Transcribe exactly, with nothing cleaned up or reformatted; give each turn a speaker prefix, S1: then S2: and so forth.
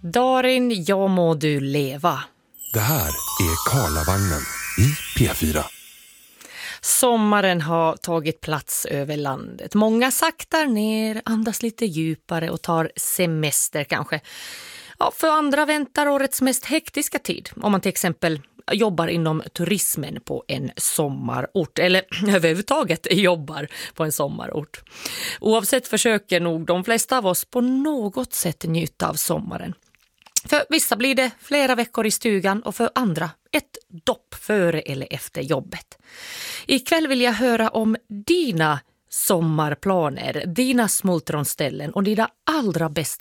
S1: Darin, jag må du leva.
S2: Det här är Karlavagnen i P fyra.
S1: Sommaren har tagit plats över landet. Många saktar ner, andas lite djupare och tar semester kanske. Ja, för andra väntar årets mest hektiska tid. Om man till exempel jobbar inom turismen på en sommarort eller överhuvudtaget jobbar på en sommarort. Oavsett försöker nog de flesta av oss på något sätt njuta av sommaren. För vissa blir det flera veckor i stugan och för andra ett dopp före eller efter jobbet. Ikväll vill jag höra om dina sommarplaner, dina smultronställen och dina allra bästa